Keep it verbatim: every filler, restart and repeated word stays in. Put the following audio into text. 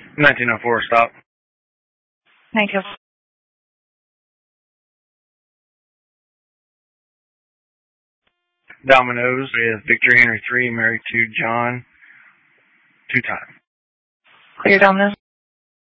nineteen oh four, stop. Thank you. Domino's with Victor Henry three, married to John, two times. Clear Domino's.